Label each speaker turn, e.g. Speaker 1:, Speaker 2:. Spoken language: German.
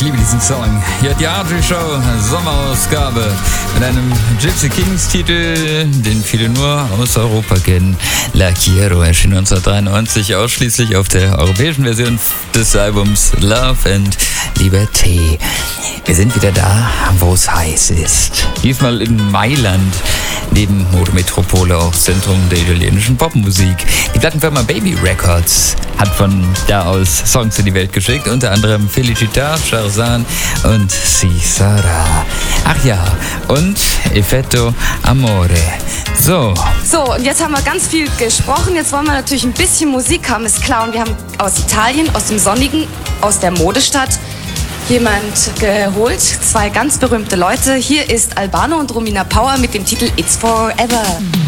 Speaker 1: ich liebe diesen Song. Hier die Audrey Show, Sommerausgabe mit einem Gypsy Kings Titel, den viele nur aus Europa kennen. La Quiero erschien 1993 ausschließlich auf der europäischen Version des Albums Love and Liberté. Wir sind wieder da, wo es heiß ist. Diesmal in Mailand, neben Modemetropole auch Zentrum der italienischen Popmusik. Die Plattenfirma Baby Records hat von da aus Songs in die Welt geschickt, unter anderem Felicità, Sharzan und Si Sarà. Ach ja, und Effetto Amore. So,
Speaker 2: und jetzt haben wir ganz viel gesprochen. Jetzt wollen wir natürlich ein bisschen Musik haben, ist klar. Und wir haben aus Italien, aus dem Sonnigen, aus der Modestadt jemand geholt. Zwei ganz berühmte Leute. Hier ist Albano und Romina Power mit dem Titel It's Forever.